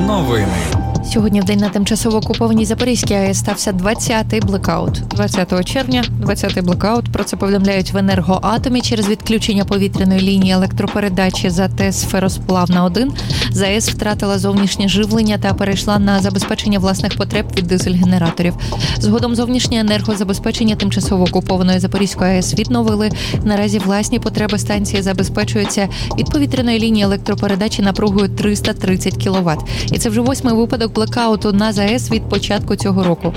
Новини. Сьогодні в день на тимчасово окупованій Запорізькій АЕС стався 20-й блекаут. 20 червня – 20-й блекаут. Про це повідомляють в «Енергоатомі» через відключення повітряної лінії електропередачі за ТЕС «Феросплавна-1». АЕС втратила зовнішнє живлення та перейшла на забезпечення власних потреб від дизель-генераторів. Згодом зовнішнє енергозабезпечення тимчасово окупованої Запорізької АЕС відновили. Наразі власні потреби станції забезпечуються від повітряної лінії електропередачі напругою 330 кВт. І це вже 8-й випадок блекауту на ЗАЕС від початку цього року.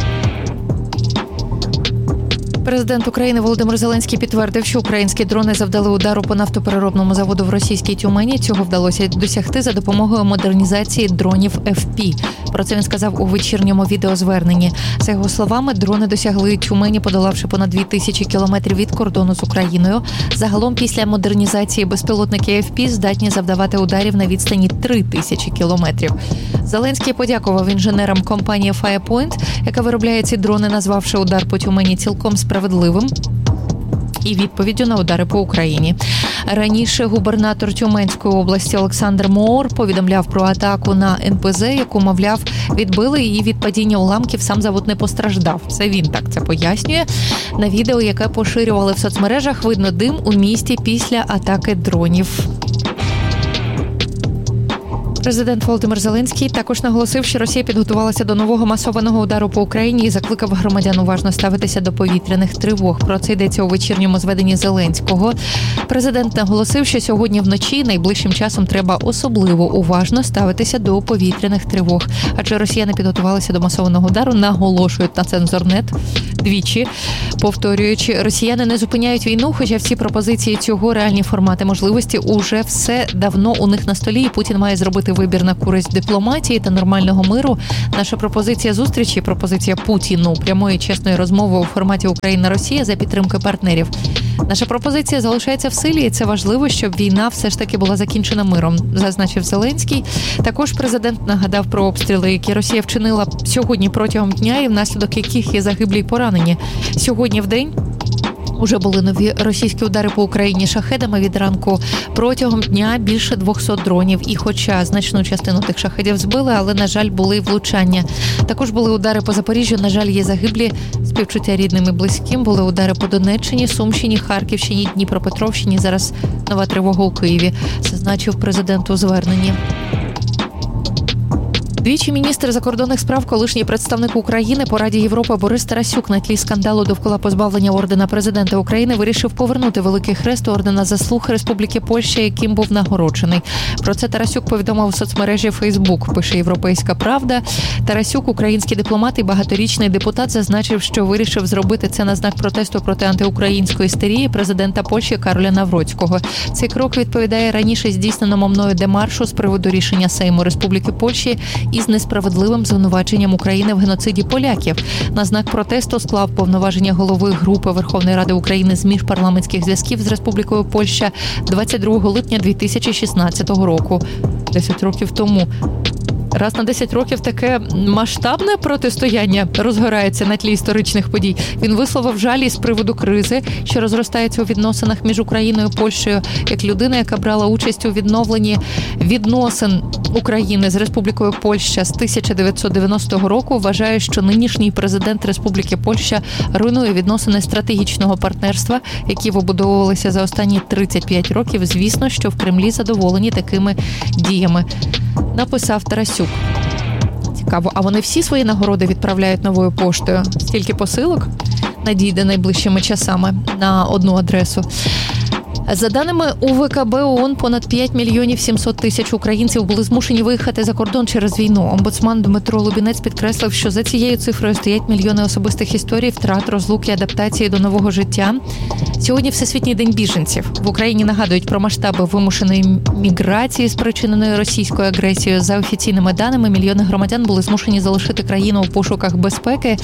Президент України Володимир Зеленський підтвердив, що українські дрони завдали удару по нафтопереробному заводу в російській Тюмені. Цього вдалося досягти за допомогою модернізації дронів FP. Про це він сказав у вечірньому відеозверненні. За його словами, дрони досягли Тюмені, подолавши понад 2000 кілометрів від кордону з Україною. Загалом після модернізації безпілотники FP здатні завдавати ударів на відстані 3000 кілометрів. Зеленський подякував інженерам компанії Firepoint, яка виробляє ці дрони, назвавши удар по Тюмені цілком справедливим і відповіддю на удари по Україні. Раніше губернатор Тюменської області Олександр Моор повідомляв про атаку на НПЗ, яку, мовляв, відбили, і від падіння уламків сам завод не постраждав. Це він так це пояснює. На відео, яке поширювали в соцмережах, видно дим у місті після атаки дронів. Президент Володимир Зеленський також наголосив, що Росія підготувалася до нового масованого удару по Україні і закликав громадян уважно ставитися до повітряних тривог. Про це йдеться у вечірньому зведенні Зеленського. Президент наголосив, що сьогодні вночі найближчим часом треба особливо уважно ставитися до повітряних тривог. Адже росіяни підготувалися до масованого удару, наголошують на Цензорнет двічі, повторюючи, росіяни не зупиняють війну, хоча всі пропозиції цього, реальні формати можливості, уже все давно у них на столі, і Путін має зробити вибір на користь дипломатії та нормального миру. Наша пропозиція зустрічі, пропозиція Путіну прямої чесної розмови у форматі Україна-Росія за підтримки партнерів. Наша пропозиція залишається в силі, і це важливо, щоб війна все ж таки була закінчена миром, зазначив Зеленський. Також президент нагадав про обстріли, які Росія вчинила сьогодні протягом дня, і внаслідок яких є загиблі й поранені. Сьогодні в день уже були нові російські удари по Україні шахедами від ранку. Протягом дня більше 200 дронів. І хоча значну частину тих шахедів збили, але, на жаль, були й влучання. Також були удари по Запоріжжю, на жаль, є загиблі, співчуття рідним і близьким. Були удари по Донеччині, Сумщині, Харківщині, Дніпропетровщині. Зараз нова тривога у Києві, зазначив президент у зверненні. Двічі міністр закордонних справ, колишній представник України по Раді Європи Борис Тарасюк на тлі скандалу довкола позбавлення ордена президента України вирішив повернути Великий Хрест ордена заслуг Республіки Польща, яким був нагороджений. Про це Тарасюк повідомив у соцмережі Фейсбук, пише «Європейська правда». Тарасюк, український дипломат і багаторічний депутат, зазначив, що вирішив зробити це на знак протесту проти антиукраїнської істерії президента Польщі Кароля Навроцького. Цей крок відповідає раніше здійсненому мною демаршу з приводу рішення Сейму Республіки Польщі із несправедливим звинуваченням України в геноциді поляків. На знак протесту склав повноваження голови групи Верховної Ради України з міжпарламентських зв'язків з Республікою Польща 22 липня 2016 року. 10 років тому. Раз на 10 років таке масштабне протистояння розгорається на тлі історичних подій. Він висловив жаль з приводу кризи, що розростається у відносинах між Україною і Польщею. Як людина, яка брала участь у відновленні відносин України з Республікою Польща з 1990 року, вважає, що нинішній президент Республіки Польща руйнує відносини стратегічного партнерства, які вибудовувалися за останні 35 років. Звісно, що в Кремлі задоволені такими діями, написав Тарасюк. Цікаво, а вони всі свої нагороди відправляють новою поштою? Стільки посилок надійде найближчими часами на одну адресу. За даними УВКБ ООН, понад 5 мільйонів 700 тисяч українців були змушені виїхати за кордон через війну. Омбудсман Дмитро Лубінець підкреслив, що за цією цифрою стоять мільйони особистих історій, втрат, розлук і адаптації до нового життя. Сьогодні Всесвітній день біженців. В Україні нагадують про масштаби вимушеної міграції, спричиненої російською агресією. За офіційними даними, мільйони громадян були змушені залишити країну у пошуках безпеки.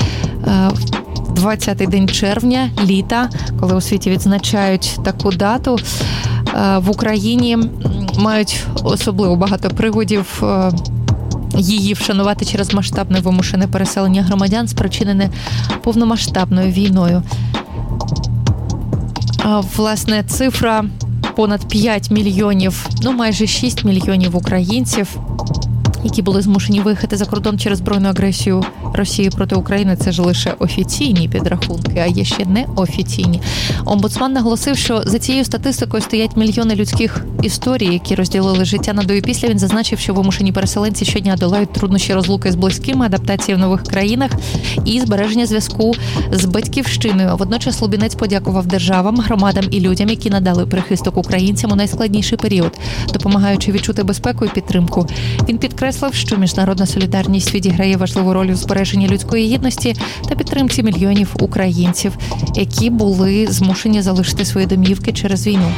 20-й день червня, літа, коли у світі відзначають таку дату, в Україні мають особливо багато приводів її вшанувати через масштабне вимушене переселення громадян, спричинене повномасштабною війною. Власне, цифра понад 5 мільйонів, майже 6 мільйонів українців які були змушені виїхати за кордон через збройну агресію Росії проти України. Це ж лише офіційні підрахунки, а є ще неофіційні. Омбудсман наголосив, що за цією статистикою стоять мільйони людських історій, які розділили життя на до і після. Він зазначив, що вимушені переселенці щодня долають труднощі розлуки з близькими, адаптації в нових країнах і збереження зв'язку з батьківщиною. Водночас Лубінець подякував державам, громадам і людям, які надали прихисток українцям у найскладніший період, допомагаючи відчути безпеку і підтримку. Він підкреслив, що міжнародна солідарність відіграє важливу роль у збереженні людської гідності та підтримці мільйонів українців, які були змушені залишити свої домівки через війну.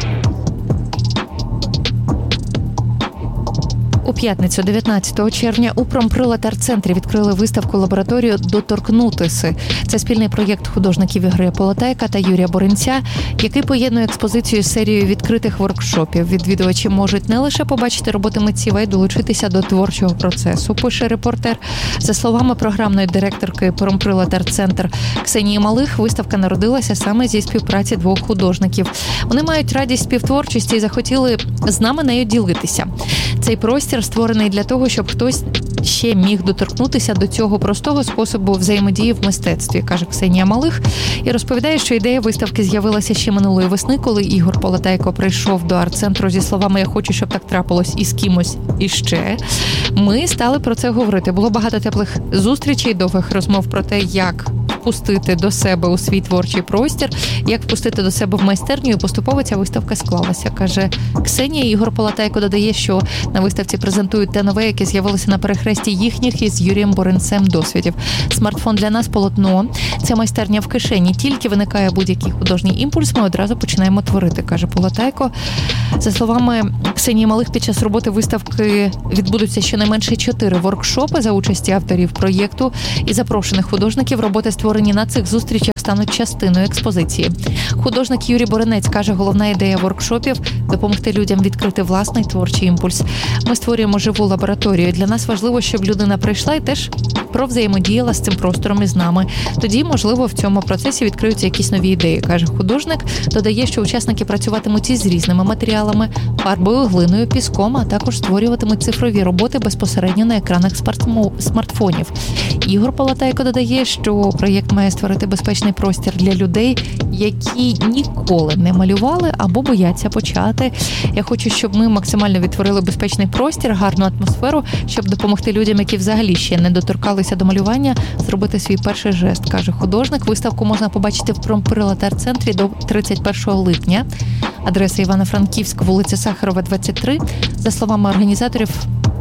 У п'ятницю, 19 червня, у Промприлад-арт-центрі відкрили виставку-лабораторію «Доторкнутися». Це спільний проєкт художників Ігоря Полотайка та Юрія Боринця, який поєднує експозицію з серією відкритих воркшопів. Відвідувачі можуть не лише побачити роботи митців, а й долучитися до творчого процесу, пише репортер. За словами програмної директорки Промприлад-арт-центр Ксенії Малих, виставка народилася саме зі співпраці двох художників. Вони мають радість співтворчості і захотіли з нами нею ділитися. Цей простір створений для того, щоб хтось ще міг доторкнутися до цього простого способу взаємодії в мистецтві, каже Ксенія Малих, і розповідає, що ідея виставки з'явилася ще минулої весни, коли Ігор Полотайко прийшов до арт-центру зі словами «Я хочу, щоб так трапилось і з кимось іще». Ми стали про це говорити. Було багато теплих зустрічей, довгих розмов про те, як впустити до себе у свій творчий простір, як впустити до себе в майстерню, і поступово ця виставка склалася, каже Ксенія. Ігор Полотайко додає, що на виставці презентують те нове, яке з'явилося на перехресті їхніх із Юрієм Боринцем досвідів. Смартфон для нас – полотно. Це майстерня в кишені. Тільки виникає будь-який художній імпульс, ми одразу починаємо творити, каже Полотайко. За словами Ксенії Малих, під час роботи виставки відбудуться щонайменше 4 воркшопи за участі авторів проєкту і запрошених художників. Роботи створені на цих зустрічах стануть частиною експозиції. Художник Юрій Боринець каже, головна ідея воркшопів – допомогти людям відкрити власний творчий імпульс. Ми створюємо живу лабораторію. Для нас важливо, щоб людина прийшла і теж провзаємодіяла з цим простором із нами. Тоді, можливо, в цьому процесі відкриються якісь нові ідеї, каже художник. Додає, що учасники працюватимуть із різними матеріалами – фарбою, глиною, піском, а також створюватимуть цифрові роботи безпосередньо на екранах смартфонів. Ігор Полотайко додає, що проєкт має створити безпечний простір для людей, які ніколи не малювали або бояться почати. Я хочу, щоб ми максимально відтворили безпечний простір, гарну атмосферу, щоб допомогти людям, які взагалі ще не доторкалися до малювання, зробити свій перший жест, каже художник. Виставку можна побачити в Промприлад-арт-центрі до 31 липня. Адреса Івано-Франківська, вулиця Сахарова, 23. За словами організаторів,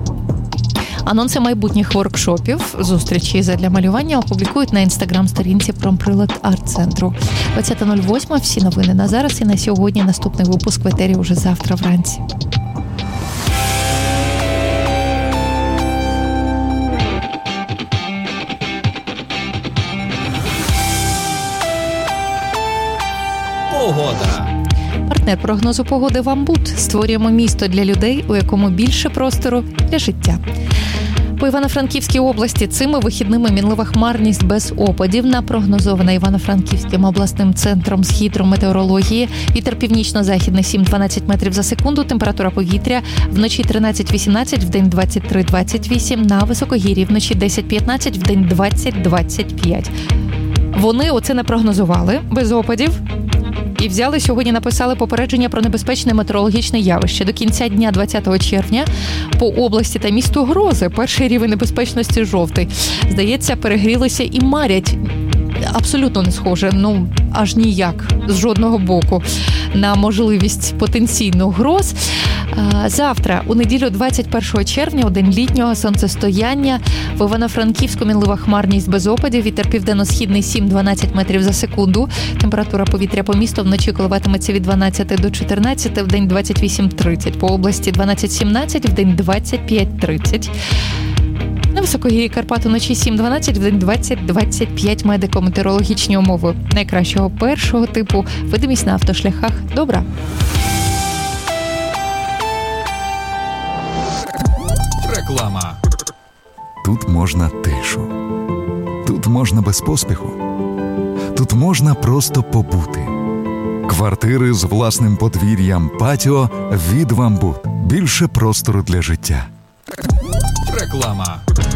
анонси майбутніх воркшопів, зустрічі задля малювання опублікують на інстаграм-сторінці Промприлад-арт-центру. 20.08. Всі новини на зараз і на сьогодні. Наступний випуск в етері уже завтра вранці. Погода. Партнер прогнозу погоди «Вамбут». Створюємо місто для людей, у якому більше простору для життя. По Івано-Франківській області цими вихідними мінлива хмарність без опадів. Напрогнозована Івано-Франківським обласним центром з гідрометеорології. Вітер північно-західний 7-12 метрів за секунду. Температура повітря вночі 13-18, вдень 23-28. На високогір'ї вночі 10-15, вдень 20-25. Вони оце не прогнозували без опадів. І взяли сьогодні, написали попередження про небезпечне метеорологічне явище. До кінця дня 20 червня по області та місту грози. Перший рівень небезпечності жовтий. Здається, перегрілися і марять. Абсолютно не схоже, аж ніяк, з жодного боку, на можливість потенційних гроз. Завтра, у неділю 21 червня, у день літнього сонцестояння, в Івано-Франківську мінлива хмарність без опадів, вітер південно-східний 7-12 метрів за секунду. Температура повітря по місту вночі коливатиметься від 12 до 14, вдень 28-30. По області 12-17, вдень 25-30. На високогір'ї Карпат уночі 7-12, вдень 20-25. Медико-метеорологічні умови найкращого першого типу. Видимість на автошляхах добра. Реклама. Тут можна тишу. Тут можна без поспіху. Тут можна просто побути. Квартири з власним подвір'ям, патіо від «Вамбут». Більше простору для життя. Реклама.